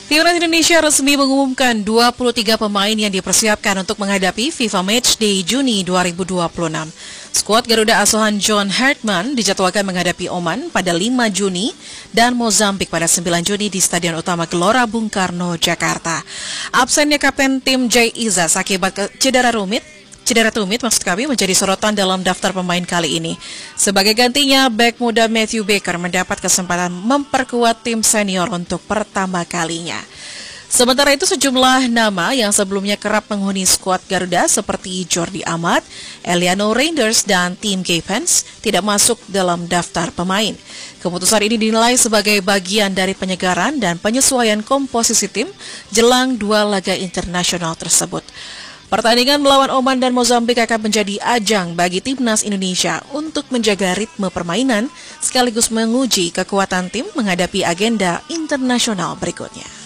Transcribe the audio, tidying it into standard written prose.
Timnas Indonesia resmi mengumumkan 23 pemain yang dipersiapkan untuk menghadapi FIFA Matchday Juni 2026. Skuad Garuda asuhan John Hartman dijadwalkan menghadapi Oman pada 5 Juni dan Mozambik pada 9 Juni di Stadion Utama Gelora Bung Karno, Jakarta. Absennya Kapten tim Jay Izas akibat cedera tumit menjadi sorotan dalam daftar pemain kali ini. Sebagai gantinya, bek muda Matthew Baker mendapat kesempatan memperkuat tim senior untuk pertama kalinya. Sementara itu, sejumlah nama yang sebelumnya kerap menghuni skuad Garuda seperti Jordi Amat, Eliano Reinders, dan Tim Gapens tidak masuk dalam daftar pemain. Keputusan ini dinilai sebagai bagian dari penyegaran dan penyesuaian komposisi tim jelang dua laga internasional tersebut. Pertandingan melawan Oman dan Mozambik akan menjadi ajang bagi timnas Indonesia untuk menjaga ritme permainan sekaligus menguji kekuatan tim menghadapi agenda internasional berikutnya.